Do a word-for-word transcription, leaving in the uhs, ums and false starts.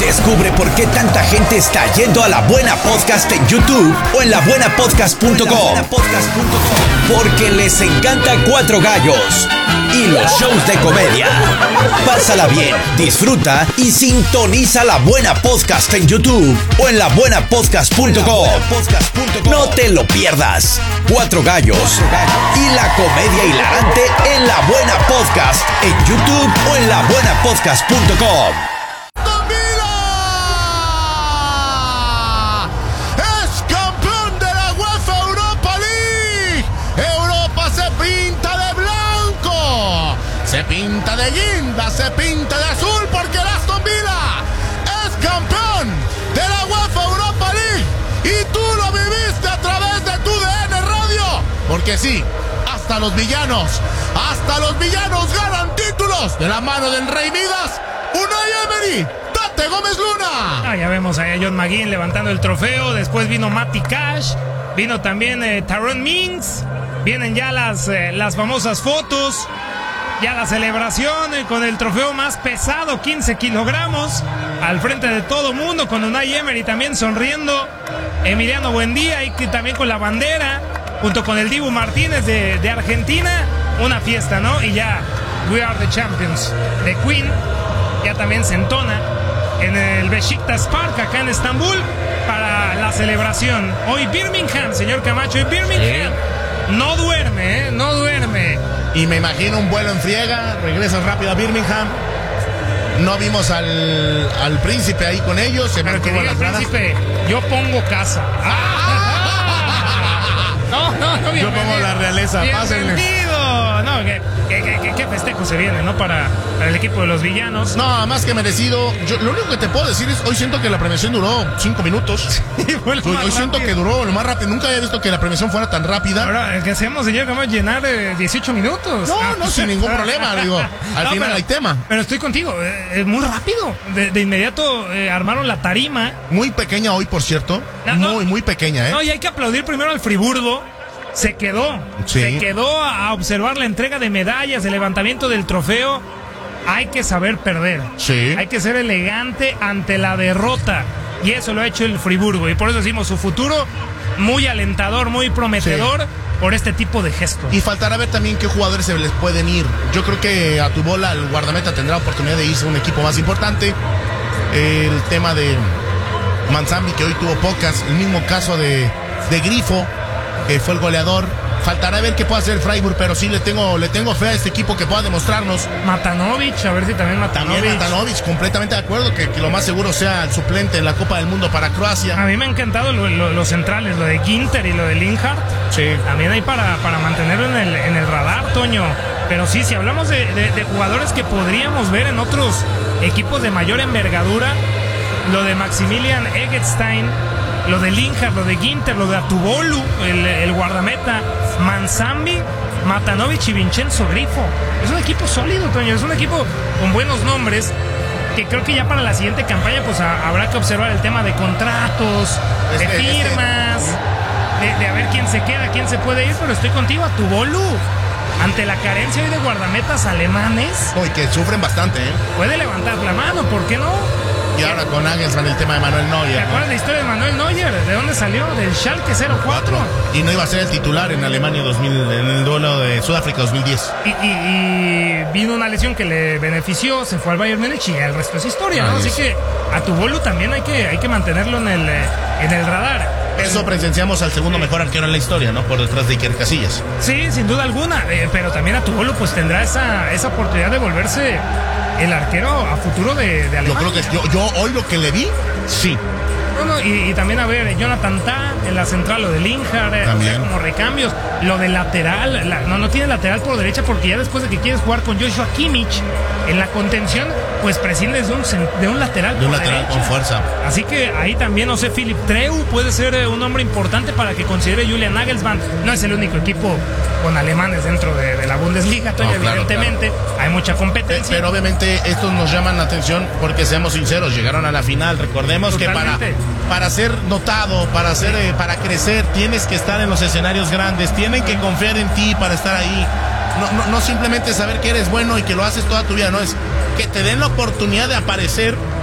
Descubre por qué tanta gente está yendo a La Buena Podcast en YouTube o en la buena podcast punto com. Porque les encanta Cuatro Gallos y los shows de comedia. Pásala bien, disfruta y sintoniza La Buena Podcast en YouTube o en la buena podcast punto com. No te lo pierdas. Cuatro Gallos y la comedia hilarante en La Buena Podcast en YouTube o en la buena podcast punto com. Se pinta de guinda, se pinta de azul porque el Aston Villa es campeón de la UEFA Europa League y tú lo viviste a través de tu D N Radio. Porque sí, hasta los villanos, hasta los villanos ganan títulos de la mano del Rey Midas, Unai Emery, Tate Gómez Luna. Ah, ya vemos a John McGinn levantando el trofeo, después vino Matty Cash, vino también eh, Tyrone Mings, vienen ya las, eh, las famosas fotos. Ya la celebración eh, con el trofeo más pesado, quince kilogramos, al frente de todo mundo, con Unai Emery también sonriendo, Emiliano Buendía y que también con la bandera, junto con el Dibu Martínez de, de Argentina, una fiesta, ¿no? Y ya, We Are the Champions de Queen, ya también se entona en el Beşiktaş Park, acá en Estambul, para la celebración. Hoy Birmingham, señor Camacho, hoy Birmingham no duerme, ¿eh? No duerme. Y me imagino un vuelo en friega, regresas rápido a Birmingham. No vimos al, al príncipe ahí con ellos. Se Pero que diga el príncipe, yo pongo casa. Ah. No, no, no. Yo pongo la realeza, pásenle. No, que, que, que, que festejo se viene, ¿no? Para, para el equipo de los villanos. No, más que merecido. Yo, lo único que te puedo decir es, hoy siento que la premiación duró cinco minutos. Sí, hoy hoy siento que duró lo más rápido. Nunca había visto que la premiación fuera tan rápida. Ahora, ¿qué hacemos? Llegamos a llenar eh, dieciocho minutos. No, no, sin ningún problema, digo. Al no, final pero, hay tema. Pero estoy contigo, eh, muy rápido. De, de inmediato eh, armaron la tarima. Muy pequeña hoy, por cierto. No, muy, no, muy pequeña, ¿eh? No, y hay que aplaudir primero al Friburgo. Se quedó, sí. se quedó a observar la entrega de medallas, el levantamiento del trofeo. Hay que saber perder. Sí. Hay que ser elegante ante la derrota. Y eso lo ha hecho el Friburgo. Y por eso decimos su futuro muy alentador, muy prometedor, sí, por este tipo de gestos. Y faltará ver también qué jugadores se les pueden ir. Yo creo que a tu bola el guardameta tendrá oportunidad de irse a un equipo más importante. El tema de Manzambi, que hoy tuvo pocas. El mismo caso de, de Grifo, que fue el goleador. Faltará ver qué puede hacer el Freiburg, pero sí le tengo, le tengo fe a este equipo que pueda demostrarnos. Matanovic, a ver si también Matanovic. También Matanovic, completamente de acuerdo, que, que lo más seguro sea el suplente en la Copa del Mundo para Croacia. A mí me han encantado lo, lo, los centrales, lo de Ginter y lo de Linhart. Sí. También hay para, para mantenerlo en el, en el radar, Toño. Pero sí, si hablamos de, de, de jugadores que podríamos ver en otros equipos de mayor envergadura, lo de Maximilian Eggestein, lo de Linhart, lo de Ginter, lo de Atubolu, el, el guardameta, Manzambi, Matanovic y Vincenzo Grifo. Es un equipo sólido, Toño, es un equipo con buenos nombres, que creo que ya para la siguiente campaña pues a, habrá que observar el tema de contratos, de este, firmas, este. de, de a ver quién se queda, quién se puede ir, pero estoy contigo, Atubolu. Ante la carencia hoy de guardametas alemanes, Uy, que sufren bastante, ¿eh? Puede levantar la mano, ¿por qué no? Y ahora con Nagelsmann el tema de Manuel Neuer. ¿Te acuerdas ¿no? la historia de Manuel Neuer? ¿De dónde salió? Del Schalke cero cuatro. Y no iba a ser el titular en Alemania dos mil, en el duelo de Sudáfrica dos mil diez. Y, y, y vino una lesión que le benefició, se fue al Bayern Múnich y el resto es historia, ¿no? Así que a Atubolu también hay que, hay que mantenerlo en el, en el radar. Eso presenciamos al segundo mejor arquero en la historia, ¿no? Por detrás de Iker Casillas. Sí, sin duda alguna. Eh, pero también Atubolu pues tendrá esa, esa oportunidad de volverse el arquero a futuro de, de Alemania. Yo creo que yo, yo hoy lo que le vi, sí. No, no, y, y también a ver, Jonathan Tah en la central, lo de Linhart, también. O sea, como recambios, lo de lateral, la, no, no tiene lateral por derecha porque ya después de que quieres jugar con Joshua Kimmich en la contención, pues prescindes de un, de un lateral de un por lateral derecha. Con fuerza. Así que ahí también, no sé, Philip Treu puede ser eh, un hombre importante para que considere Julian Nagelsmann. No es el único equipo con alemanes dentro de, de la Bundesliga, Toño, no, claro, evidentemente claro. Hay mucha competencia. Pero, pero obviamente estos nos llaman la atención porque, seamos sinceros, llegaron a la final. Recordemos Totalmente. que para para ser notado, para ser, eh, para crecer, tienes que estar en los escenarios grandes, tienen que confiar en ti para estar ahí. No, no, no simplemente saber que eres bueno y que lo haces toda tu vida, no, es que te den la oportunidad de aparecer